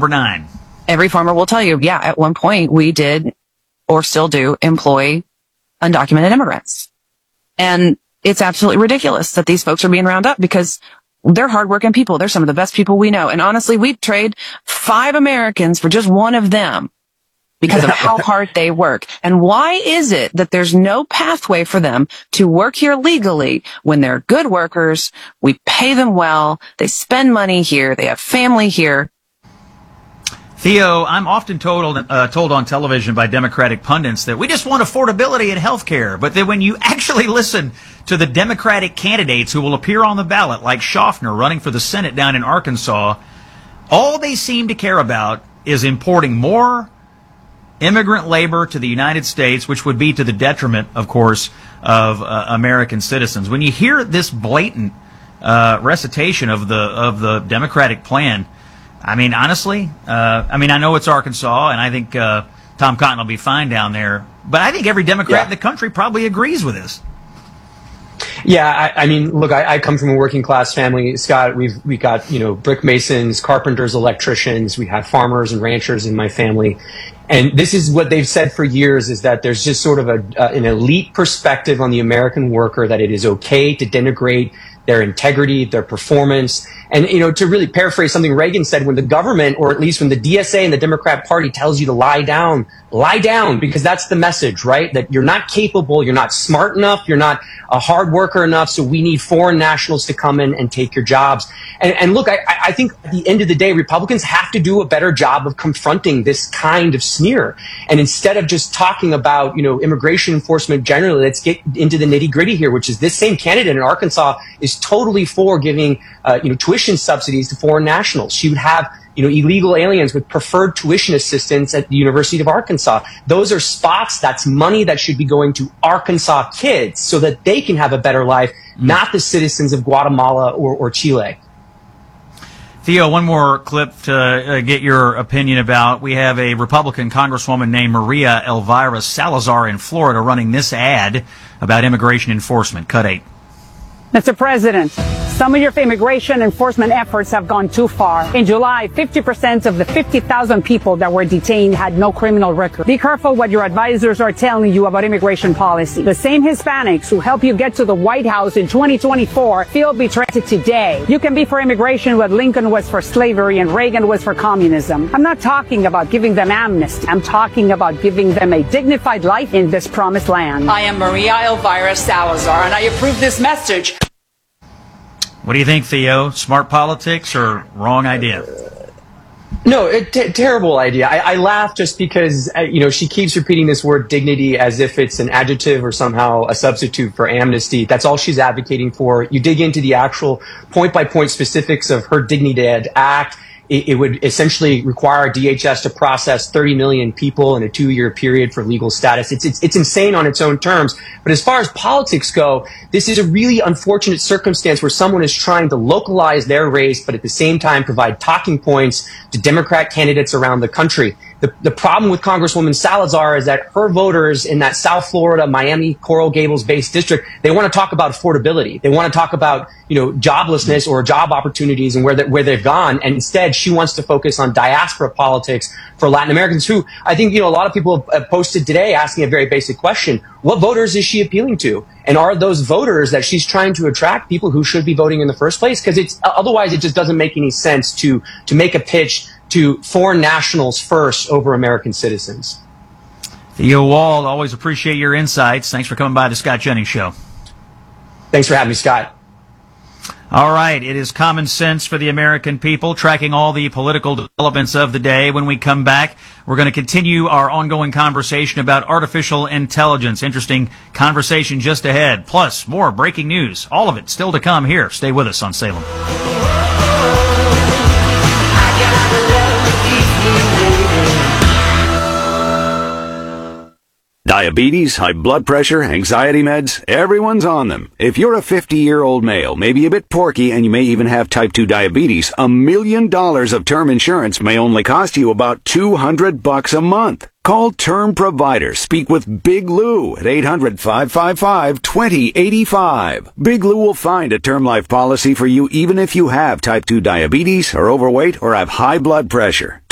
Number 9. Every farmer will tell you, yeah, at one point we did or still do employ undocumented immigrants. And it's absolutely ridiculous that these folks are being rounded up because they're hardworking people. They're some of the best people we know. And honestly, we'd trade 5 Americans for just one of them because of how hard they work. And why is it that there's no pathway for them to work here legally when they're good workers? We pay them well. They spend money here. They have family here. Theo, I'm often told on television by Democratic pundits that we just want affordability in health care. But then when you actually listen to the Democratic candidates who will appear on the ballot, like Schaffner running for the Senate down in Arkansas, all they seem to care about is importing more immigrant labor to the United States, which would be to the detriment, of course, of American citizens. When you hear this blatant recitation of the Democratic plan, I mean, honestly, I know it's Arkansas, and I think Tom Cotton will be fine down there. But I think every Democrat in the country probably agrees with this. Yeah, I mean, look, I come from a working class family, Scott. We got brick masons, carpenters, electricians. We have farmers and ranchers in my family, and this is what they've said for years: is that there's just sort of an elite perspective on the American worker, that it is okay to denigrate their integrity, their performance. And, to really paraphrase something Reagan said, when the government, or at least when the DSA and the Democrat Party tells you to lie down, because that's the message, right? That you're not capable, you're not smart enough, you're not a hard worker enough, so we need foreign nationals to come in and take your jobs. And look, I think at the end of the day, Republicans have to do a better job of confronting this kind of smear. And instead of just talking about, immigration enforcement generally, let's get into the nitty gritty here, which is this same candidate in Arkansas is totally for giving, tuition subsidies to foreign nationals. She would have, illegal aliens with preferred tuition assistance at the University of Arkansas. Those are spots, that's money that should be going to Arkansas kids so that they can have a better life, not the citizens of Guatemala or Chile. Theo, one more clip to get your opinion about. We have a Republican Congresswoman named Maria Elvira Salazar in Florida running this ad about immigration enforcement. Cut 8. Mr. President, some of your immigration enforcement efforts have gone too far. In July, 50% of the 50,000 people that were detained had no criminal record. Be careful what your advisors are telling you about immigration policy. The same Hispanics who help you get to the White House in 2024 feel betrayed today. You can be for immigration what Lincoln was for slavery and Reagan was for communism. I'm not talking about giving them amnesty. I'm talking about giving them a dignified life in this promised land. I am Maria Elvira Salazar, and I approve this message. What do you think, Theo? Smart politics or wrong idea? No, terrible idea. I laugh just because, she keeps repeating this word dignity as if it's an adjective or somehow a substitute for amnesty. That's all she's advocating for. You dig into the actual point-by-point specifics of her Dignity Act. It would essentially require DHS to process 30 million people in a 2-year period for legal status. It's insane on its own terms. But as far as politics go, this is a really unfortunate circumstance where someone is trying to localize their race, but at the same time provide talking points to Democrat candidates around the country. The problem with Congresswoman Salazar is that her voters in that South Florida, Miami, Coral Gables-based district, they want to talk about affordability. They want to talk about, joblessness or job opportunities and where they've gone. And instead, she wants to focus on diaspora politics for Latin Americans who, I think, a lot of people have posted today asking a very basic question. What voters is she appealing to? And are those voters that she's trying to attract people who should be voting in the first place? Because otherwise it just doesn't make any sense to make a pitch to foreign nationals first over American citizens. Theo Wald, always appreciate your insights. Thanks for coming by the Scott Jennings Show. Thanks for having me, Scott. All right, it is common sense for the American people, tracking all the political developments of the day. When we come back, we're going to continue our ongoing conversation about artificial intelligence. Interesting conversation just ahead. Plus, more breaking news. All of it still to come here. Stay with us on Salem. Diabetes, high blood pressure, anxiety meds, everyone's on them. If you're a 50-year-old male, maybe a bit porky, and you may even have type 2 diabetes, $1 million of term insurance may only cost you about $200 a month. Call Term Provider. Speak with Big Lou at 800-555-2085. Big Lou will find a term life policy for you even if you have type 2 diabetes, are overweight, or have high blood pressure.